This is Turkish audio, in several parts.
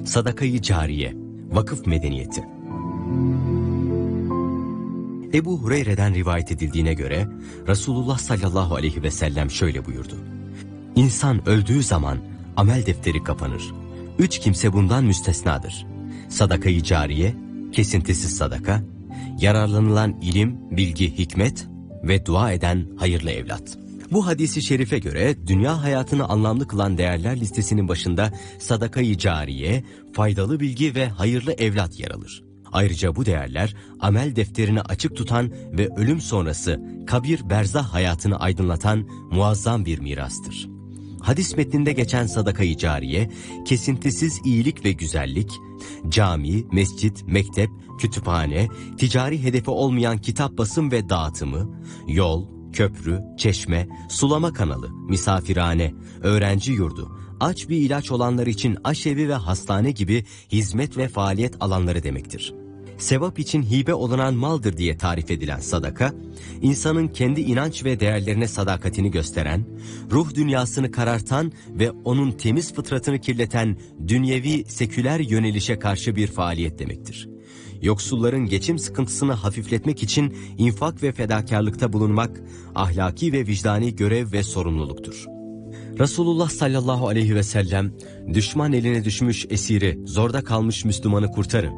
Sadaka-i cariye, vakıf medeniyeti. Ebu Hureyre'den rivayet edildiğine göre Resulullah sallallahu aleyhi ve sellem şöyle buyurdu. İnsan öldüğü zaman amel defteri kapanır. 3 kimse bundan müstesnadır. Sadaka-i cariye, kesintisiz sadaka, yararlanılan ilim, bilgi, hikmet ve dua eden hayırlı evlat. Bu hadisi şerife göre dünya hayatını anlamlı kılan değerler listesinin başında sadaka-i cariye, faydalı bilgi ve hayırlı evlat yer alır. Ayrıca bu değerler amel defterini açık tutan ve ölüm sonrası kabir berzah hayatını aydınlatan muazzam bir mirastır. Hadis metninde geçen sadaka-i cariye, kesintisiz iyilik ve güzellik, cami, mescit, mektep, kütüphane, ticari hedefi olmayan kitap basım ve dağıtımı, yol, köprü, çeşme, sulama kanalı, misafirhane, öğrenci yurdu, aç bir ilaç olanlar için aşevi ve hastane gibi hizmet ve faaliyet alanları demektir. Sevap için hibe olunan maldır diye tarif edilen sadaka, insanın kendi inanç ve değerlerine sadakatini gösteren, ruh dünyasını karartan ve onun temiz fıtratını kirleten dünyevi seküler yönelişe karşı bir faaliyet demektir. Yoksulların geçim sıkıntısını hafifletmek için infak ve fedakarlıkta bulunmak, ahlaki ve vicdani görev ve sorumluluktur. Resulullah sallallahu aleyhi ve sellem, düşman eline düşmüş esiri, zorda kalmış Müslümanı kurtarın,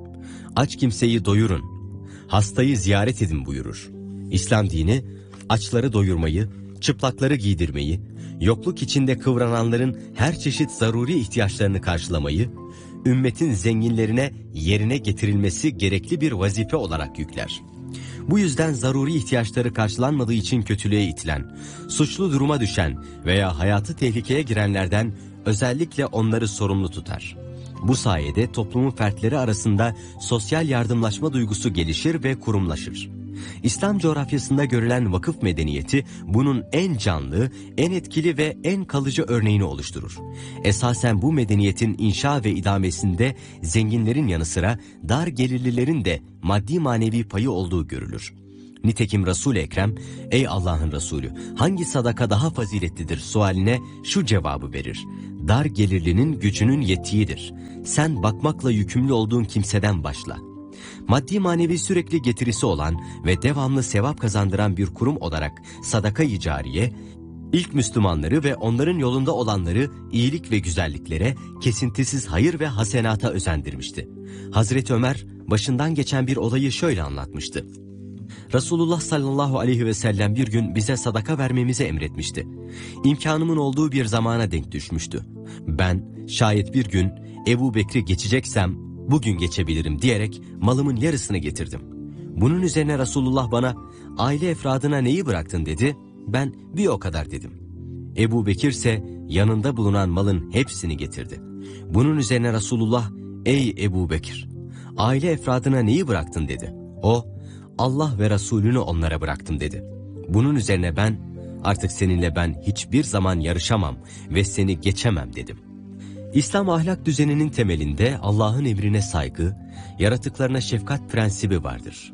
aç kimseyi doyurun, hastayı ziyaret edin buyurur. İslam dini, açları doyurmayı, çıplakları giydirmeyi, yokluk içinde kıvrananların her çeşit zaruri ihtiyaçlarını karşılamayı, ümmetin zenginlerine yerine getirilmesi gerekli bir vazife olarak yükler. Bu yüzden zaruri ihtiyaçları karşılanmadığı için kötülüğe itilen, suçlu duruma düşen veya hayatı tehlikeye girenlerden özellikle onları sorumlu tutar. Bu sayede toplumun fertleri arasında sosyal yardımlaşma duygusu gelişir ve kurumlaşır. İslam coğrafyasında görülen vakıf medeniyeti bunun en canlı, en etkili ve en kalıcı örneğini oluşturur. Esasen bu medeniyetin inşa ve idamesinde zenginlerin yanı sıra dar gelirlilerin de maddi manevi payı olduğu görülür. Nitekim Resul-i Ekrem, ey Allah'ın Resulü, hangi sadaka daha faziletlidir sualine şu cevabı verir: dar gelirlinin gücünün yettiğidir. Sen bakmakla yükümlü olduğun kimseden başla. Maddi manevi sürekli getirisi olan ve devamlı sevap kazandıran bir kurum olarak sadaka-i cariye, ilk Müslümanları ve onların yolunda olanları iyilik ve güzelliklere, kesintisiz hayır ve hasenata özendirmişti. Hazreti Ömer başından geçen bir olayı şöyle anlatmıştı. Resulullah sallallahu aleyhi ve sellem bir gün bize sadaka vermemizi emretmişti. İmkanımın olduğu bir zamana denk düşmüştü. Ben şayet bir gün Ebu Bekir'i geçeceksem bugün geçebilirim diyerek malımın yarısını getirdim. Bunun üzerine Resulullah bana aile efradına neyi bıraktın dedi. Ben bir o kadar dedim. Ebu Bekir ise yanında bulunan malın hepsini getirdi. Bunun üzerine Resulullah ey Ebu Bekir, aile efradına neyi bıraktın dedi. O Allah ve Resulünü onlara bıraktım dedi. Bunun üzerine ben artık seninle ben hiçbir zaman yarışamam ve seni geçemem dedim. İslam ahlak düzeninin temelinde Allah'ın emrine saygı, yaratıklarına şefkat prensibi vardır.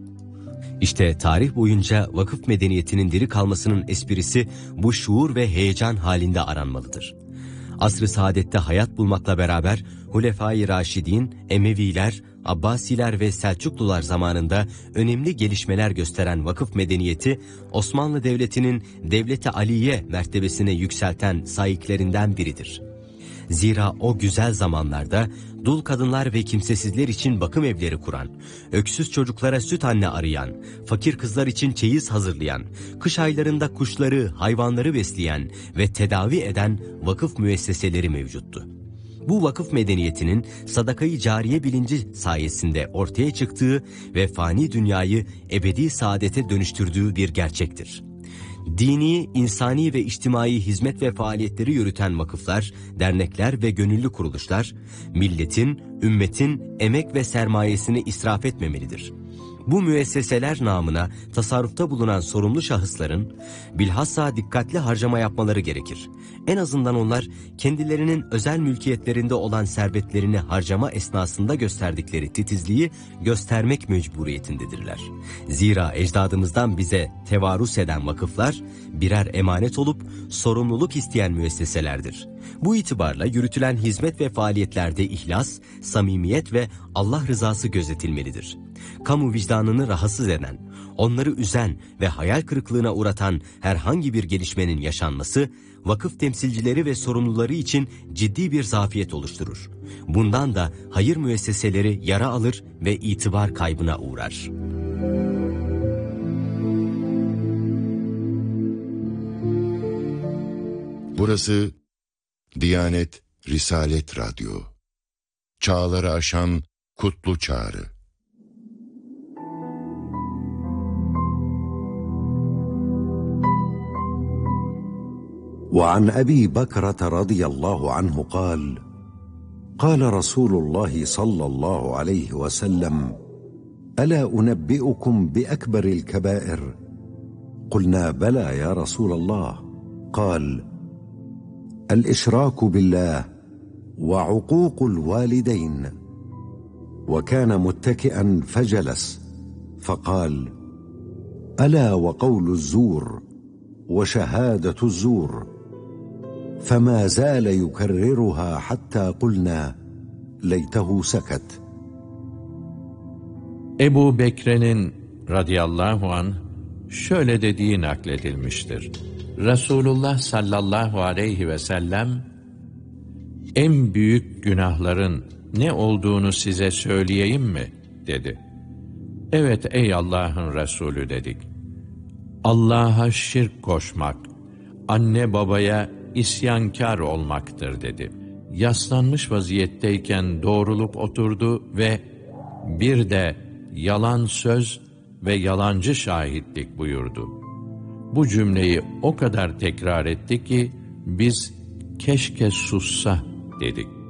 İşte tarih boyunca vakıf medeniyetinin diri kalmasının esprisi bu şuur ve heyecan halinde aranmalıdır. Asr-ı saadette hayat bulmakla beraber Hulefai Raşidin, Emeviler, Abbasiler ve Selçuklular zamanında önemli gelişmeler gösteren vakıf medeniyeti, Osmanlı Devleti'nin Devlet-i Aliye mertebesine yükselten sahiklerinden biridir. Zira o güzel zamanlarda dul kadınlar ve kimsesizler için bakım evleri kuran, öksüz çocuklara süt anne arayan, fakir kızlar için çeyiz hazırlayan, kış aylarında kuşları, hayvanları besleyen ve tedavi eden vakıf müesseseleri mevcuttu. Bu vakıf medeniyetinin sadaka-i cariye bilinci sayesinde ortaya çıktığı ve fani dünyayı ebedi saadete dönüştürdüğü bir gerçektir. Dini, insani ve içtimai hizmet ve faaliyetleri yürüten vakıflar, dernekler ve gönüllü kuruluşlar, milletin, ümmetin emek ve sermayesini israf etmemelidir. Bu müesseseler namına tasarrufta bulunan sorumlu şahısların bilhassa dikkatli harcama yapmaları gerekir. En azından onlar kendilerinin özel mülkiyetlerinde olan servetlerini harcama esnasında gösterdikleri titizliği göstermek mecburiyetindedirler. Zira ecdadımızdan bize tevarüs eden vakıflar birer emanet olup sorumluluk isteyen müesseselerdir. Bu itibarla yürütülen hizmet ve faaliyetlerde ihlas, samimiyet ve Allah rızası gözetilmelidir. Kamu vicdanını rahatsız eden, onları üzen ve hayal kırıklığına uğratan herhangi bir gelişmenin yaşanması, vakıf temsilcileri ve sorumluları için ciddi bir zafiyet oluşturur. Bundan da hayır müesseseleri yara alır ve itibar kaybına uğrar. Burası Diyanet Risalet Radyo. Çağları aşan kutlu çağrı. وعن أبي بكرة رضي الله عنه قال قال رسول الله صلى الله عليه وسلم ألا أنبئكم بأكبر الكبائر قلنا بلى يا رسول الله قال الإشراك بالله وعقوق الوالدين وكان متكئا فجلس فقال ألا وقول الزور وشهادة الزور فما زال يكررها حتى قلنا ليته سكت. Ebu Bekre'nin radıyallahu anh şöyle dediği nakledilmiştir. Resulullah sallallahu aleyhi ve sellem, en büyük günahların ne olduğunu size söyleyeyim mi? Dedi. Evet ey Allah'ın Resulü dedik. Allah'a şirk koşmak, anne babaya isyankar olmaktır dedi. Yaslanmış vaziyetteyken doğrulup oturdu ve bir de yalan söz ve yalancı şahitlik buyurdu. Bu cümleyi o kadar tekrar etti ki biz keşke sussa dedik.